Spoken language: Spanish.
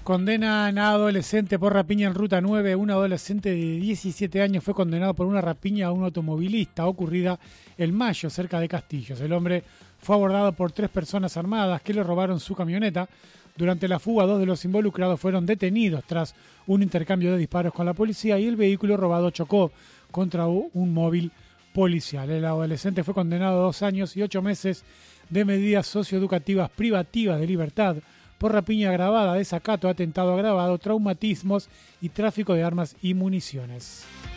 Condenan a adolescente por rapiña en Ruta 9. Un adolescente de 17 años fue condenado por una rapiña a un automovilista ocurrida en mayo cerca de Castillos. El hombre fue abordado por 3 personas armadas que le robaron su camioneta. Durante la fuga, 2 de los involucrados fueron detenidos tras un intercambio de disparos con la policía y el vehículo robado chocó contra un móvil policial. El adolescente fue condenado a 2 años y 8 meses de medidas socioeducativas privativas de libertad por rapiña agravada, desacato, atentado agravado, traumatismos y tráfico de armas y municiones.